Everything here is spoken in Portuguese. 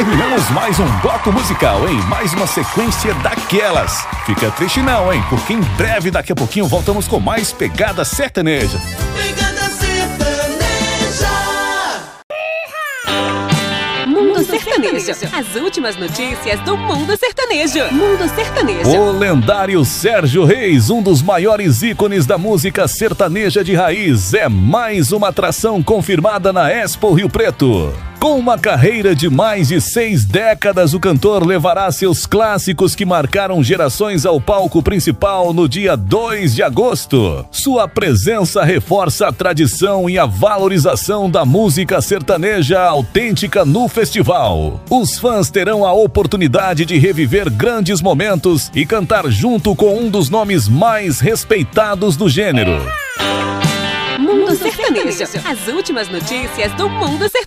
terminamos mais um bloco musical, hein? Mais uma sequência daquelas. Fica triste não, hein? Porque em breve, daqui a pouquinho, voltamos com mais Pegada Sertaneja. Pegada Sertaneja. Mundo Sertanejo. As últimas notícias do Mundo Sertanejo. Mundo Sertanejo. O lendário Sérgio Reis, um dos maiores ícones da música sertaneja de raiz, é mais uma atração confirmada na Expo Rio Preto. Com uma carreira de mais de 6 décadas, o cantor levará seus clássicos que marcaram gerações ao palco principal no dia 2 de agosto. Sua presença reforça a tradição e a valorização da música sertaneja autêntica no festival. Os fãs terão a oportunidade de reviver grandes momentos e cantar junto com um dos nomes mais respeitados do gênero. Mundo Sertanejo. As últimas notícias do Mundo Sertanejo.